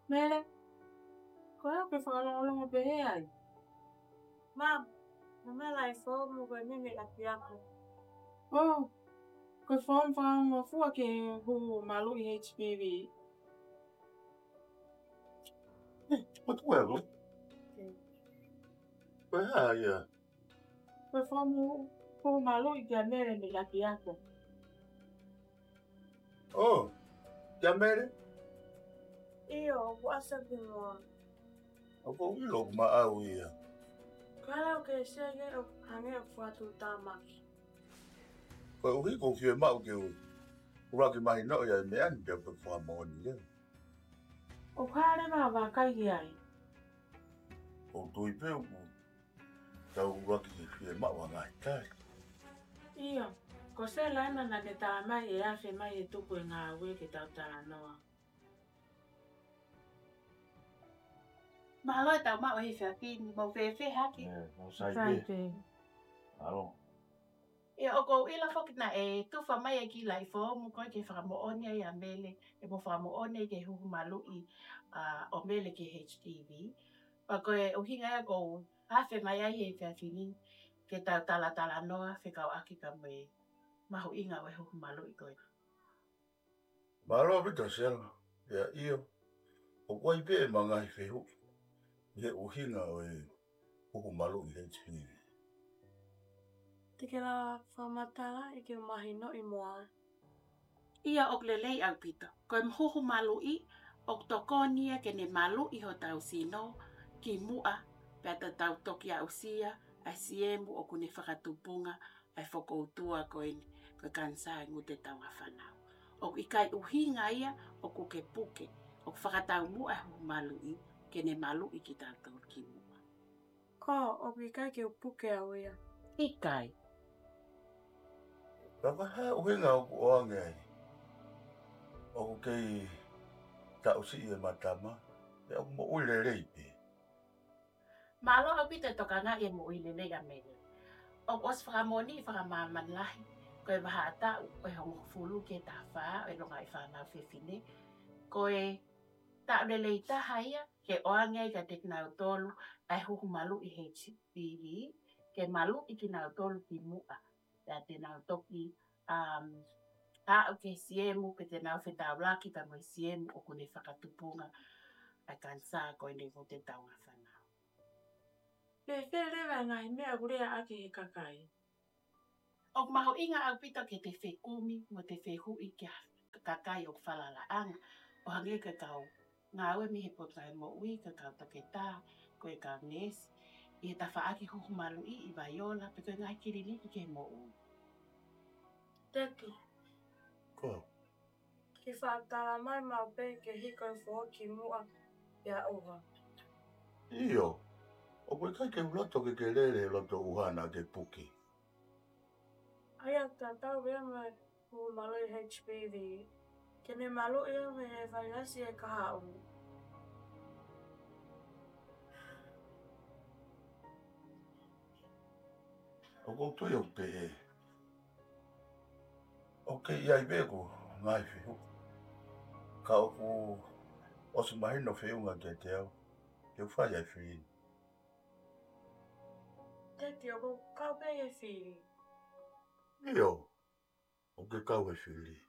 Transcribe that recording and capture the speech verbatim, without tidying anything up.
Mele, koe ke whakalongo pehe ai. Mam, mama lai fo mo koe mimi la piako. Oh, koe whaam whaam fua ke hu malu i H P V. Eh, what well? Koe haa ia. Koe whaam hu malu i kia mere me la piako. Oh, kia mere? Iyo, wasa bimo. Ako ilo ma au ia. Kala o ke sege o hange o fuatu tamaki. Koe uhi ko fie mau ke u. Ura ki mahi no ia me ani pia pe wha maoni ia. O kāre mā wākai ai. O tui pe u. Tau ura ki fie mau a ngai tai. Iyo, ko se laina na te tā mai e awhi mai e tuku e ngā ue ke tau tā noa. Mahalo e tau mau e whiawhini, mau whewhe haki. Mau sai Sai pe. pe. Alo. E o kou ila whoki na e tuwha mai e ki lai whō mu koe ke whakamoone i a mele, e mo whakamoone ke huhu malu i uh, o mele ke H P V. Pa koe o hinga e kou hawhe mai ai e whiawhini ke tau tala tala noa whekau aki ka me mahu inga o e huhu malu i koe. Malo pita sel. Ya iyo. O koi pe e mangai whehu. Ye uhinga o e huku malu i H P V. Tike la whamatala i ke mahi no i moa. Ia ok lelei au pito. Koe mhuhu malu i, ok tokonia ke ne malu i ho tau sino, ki mua, peta tau toki au sia, ai siemu o kune whakatupunga, ai whakoutua koe ni, koe kansa ngu te tau whanau. Ok ikai uhinga ia, ok uke puke, ok whakatau mua hu malu i, ke ne malu i ki tātou ki mua. Ko, o kai ke upuke au ia. Ikai. Raka hea uhinga o ku oange ai. O kei tau si e matama. E o mo uile reipe. Malo au pita toka nga e mo uile le mele. O os whakamoni i whakamaman lahi. Koe waha ata koe hongo fulu ke ta wha, e longa i whanau whiwhine. Koe ta lele i taha ia, ke oange ka te kinau tolu, ai huku malu i H P V, ke malu i kinau tolu ki mua. Pea te nau toki, um, a o ke siemu, ke te nau whetau laki pa mai siemu o kune whakatupunga, ai kansa koe ne mo te taunga whanau. Pe whe lewa ngai mea kurea ake he kakai. O maho inga au pita ke te whekumi, mo te whehui ki kakai o whalalaanga, o hange ka kau ngā ue mihe potai mo ui, ka kau take tā, koe kau nesi, i he tawhaaki huhu malu i i Vaiola, pe koe ngai kiriniki ke mo ui. Teki, Ko. ki whaatala mai mau pe ke hiko i fo ki mua ia oha. Iyo. O koe kai ke ulato ke ke lere loto uhana ke puki. Aia tā tau rea mai hu malu i H P V. Ke ne malu ia me he whainasi e kaha u. O ko tui o pe e. O ke iai beko ngai whihu. Ka o ku osu mahi no whiunga ke te au. Ke whai ai whini. Teki, o ko kau pe e whiri. Iyo. O ke kau e whiri.